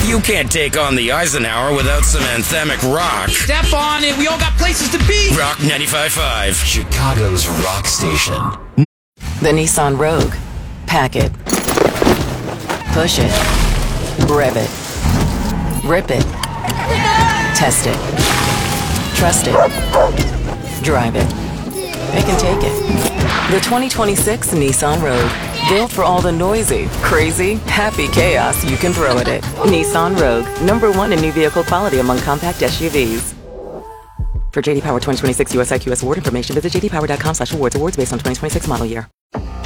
You can't take on the Eisenhower without some anthemic rock. Step on it. We all got places to be. Rock 95.5. Chicago's rock station. The Nissan Rogue. Pack it. Push it. Rev it. Rip it. Test it. Trust it. Drive it. It can take it. The 2026 Nissan Rogue. Built for all the noisy, crazy, happy chaos you can throw at it. Nissan Rogue. #1 in new vehicle quality among compact SUVs. For JD Power 2026 US IQS award information, visit jdpower.com/awards. Awards based on 2026 model year.